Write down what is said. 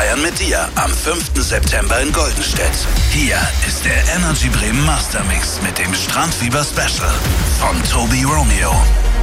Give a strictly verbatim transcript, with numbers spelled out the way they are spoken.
feiern mit dir am fünften September in Goldenstedt. Hier ist der Energy Bremen Mastermix mit dem Strandfieber Special von Tobi Romeo.